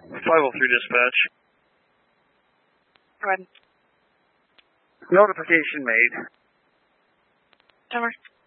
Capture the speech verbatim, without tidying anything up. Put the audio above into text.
five oh three dispatch. Go ahead. Notification made. Over.